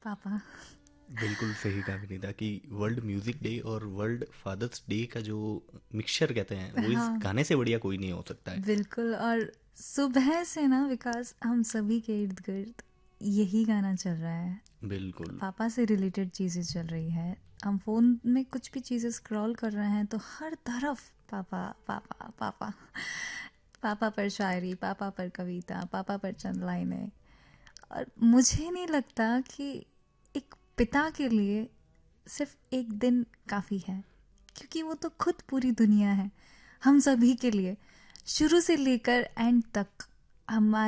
पापा। बिल्कुल सही कहा विनीता कि वर्ल्ड म्यूजिक डे और वर्ल्ड फादर्स डे का जो मिक्सचर कहते हैं वो इस हाँ गाने से बढ़िया कोई नहीं हो सकता है। बिल्कुल। और सुबह से ना विकास हम सभी के इर्द गिर्द यही गाना चल रहा है। बिल्कुल। पापा से रिलेटेड चीज़ें चल रही है। हम फोन में कुछ भी चीज़ें स्क्रॉल कर रहे हैं तो हर तरफ पापा पापा पापा। पापा पर शायरी, पापा पर कविता, पापा पर चंद लाइनें। और मुझे नहीं लगता कि एक पिता के लिए सिर्फ एक दिन काफ़ी है, क्योंकि वो तो खुद पूरी दुनिया है हम सभी के लिए। शुरू से लेकर एंड तक हमारे